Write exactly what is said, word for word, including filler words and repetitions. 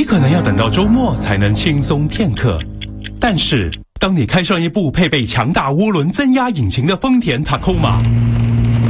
你可能要等到周末才能轻松片刻，但是当你开上一部配备强大涡轮增压引擎的丰田 Tacoma，